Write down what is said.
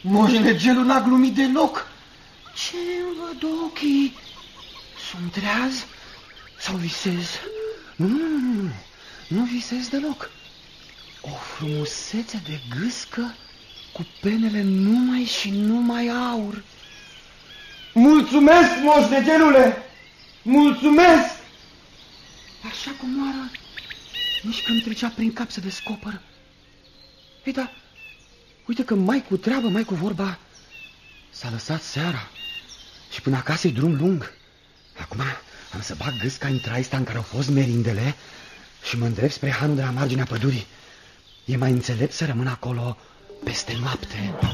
Moșnegelul n-a glumit deloc. Ce-mi văd ochii? Sunt treaz sau visez? Nu visez deloc. O frumusețe de gâscă cu penele numai și numai aur. Mulțumesc, moșnegelule! Mulțumesc! Așa cum moară, nici când trecea prin cap să descoperă. Ei, da, uite că mai cu treabă, mai cu vorba, s-a lăsat seara și până acasă e drum lung. Acum am să bag gâsca în traista în care au fost merindele și mă îndrept spre hanul de la marginea pădurii. E mai înțelept să rămân acolo peste noapte.